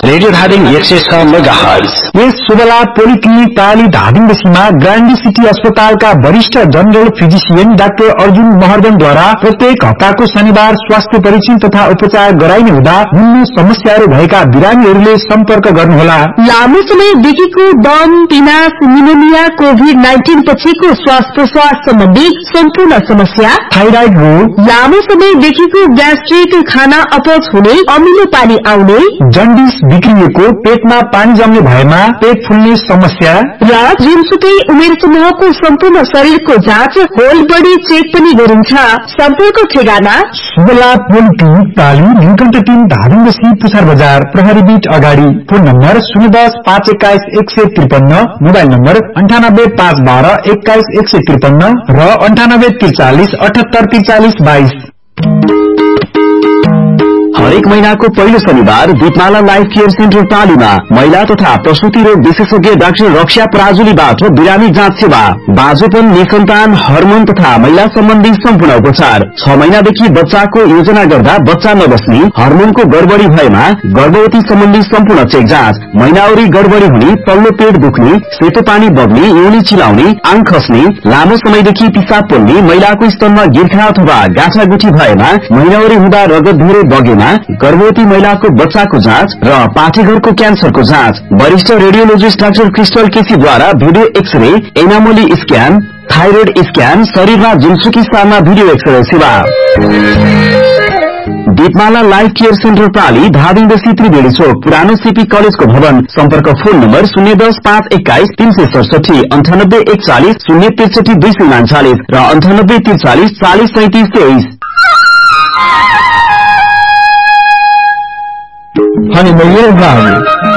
Radio Dhading 106 megahertz. यस शुभलाभ polyclinic प्राली धादिङबसीमा ग्रान्डी city अस्पतालका वरिष्ठ general physician doctor Arjun महर्जनद्वारा प्रत्येक हप्ताको शनिबार स्वास्थ्य परीक्षण तथा उपचार गराइने हुँदा निम्न समस्याहरू भएका बिरामीहरूले सम्पर्क गर्नुहोला। लामो समयदेखिको दम, पिनास, निमोनिया, कोभिड-19 पछिको श्वास प्रश्वास सम्बन्धी सम्पूर्ण समस्या, थाइराइड रोग, लामो समयदेखिको ग्यास्ट्रिक, खाना अपच हुने, अमिलो पानी आउने, जन्डिस बिग्रिएको, पेटमा पानी जम्ने भएमा पेट फुल्ने समस्या र जुनसुकै उमेर समूहको सम्पूर्ण शरीरको जाँच, होल बडी चेक पनि गरिन्छ। सम्पर्क ठेगाना शुभलाभ पोलिक्लिनिक प्राली नीलकण्ठ 3 धादिङबसी पुछार बजार प्रहरी बीट अगाडि। फोन नम्बर 010-521-153, मोबाइल नम्बर 98-512-21153 र 98-43-78-43-22। हरेक महीनाको पहिलो शनिबार दीपमाला लाइफ केयर सेन्टर प्रालीमा महिला तथा प्रसूति रोग विशेषज्ञ डाक्टर रक्षा पराजुलीबाट बिरामी जाँच सेवा, बाजोपन, निसन्तान, हर्मोन तथा महिला सम्बन्धी सम्पूर्ण उपचार, 6 महिनादेखि बच्चाको योजना गर्दा बच्चा नबस्ने, हर्मोनको गडबडी भएमा गर्भवती सम्बन्धी सम्पूर्ण चेक जाँच, महिनावरी गडबडी हुने, तल्लो पेट दुख्ने, सेतो पानी बग्ने, योनी चिलाउने, आङ खस्ने, लामो समयदेखि पिसाब पोल्ने, महिलाको स्तनमा गिर्खा अथवा गाँठागुठी भएमा, महिनावरी हुँदा रगत धेरै बगेमा, गर्भवती महिलाको बच्चाको जाँच र पाठेघरको क्यान्सरको जाँच, वरिष्ठ radiologist doctor crystal केसीद्वारा video x-ray, एनामोली scan, thyroid scan, शरीरमा जुनसुकी स्थानमा भिडियो एक्सरे सेवा। दीपमाला लाइफ केयर सेन्टर प्राली धादिङबसी त्रिवेणी चोक पुरानो सीपी कलेजको भवन। सम्पर्क फोन नम्बर 010-521-367, 98-140-063-239 र 98-43-40-37-23। अनि मैले